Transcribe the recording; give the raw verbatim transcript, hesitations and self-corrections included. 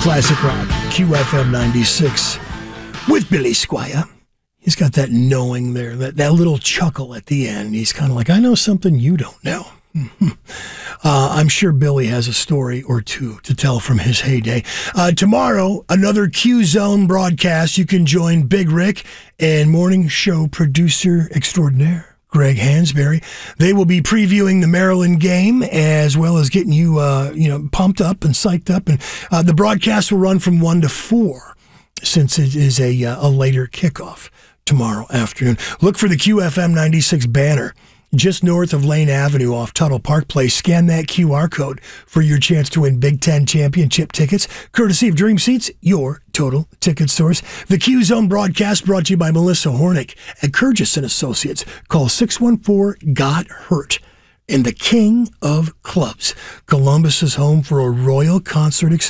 Classic rock, Q F M ninety-six, with Billy Squier. He's got that knowing there, that, that little chuckle at the end. He's kind of like, I know something you don't know. uh, I'm sure Billy has a story or two to tell from his heyday. Uh, tomorrow, another Q-Zone broadcast. You can join Big Rick and morning show producer extraordinaire Greg Hansberry. They will be previewing the Maryland game as well as getting you, uh, you know, pumped up and psyched up. And uh, the broadcast will run from one to four since it is a uh, a later kickoff tomorrow afternoon. Look for the Q F M ninety-six banner just north of Lane Avenue off Tuttle Park Place. Scan that Q R code for your chance to win Big Ten championship tickets, courtesy of Dream Seats, your total ticket source. The Q-Zone broadcast brought to you by Melissa Hornick at Kurgis and Associates. Call six one four, got hurt. And the king of clubs, Columbus is home for a royal concert experience.